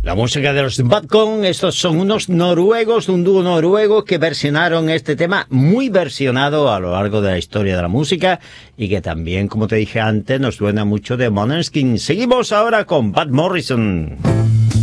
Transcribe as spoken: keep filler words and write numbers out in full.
La música de los Badcon, estos son unos noruegos, un dúo noruego que versionaron este tema, muy versionado a lo largo de la historia de la música y que también, como te dije antes, nos suena mucho de Måneskin. Seguimos ahora con Van Morrison.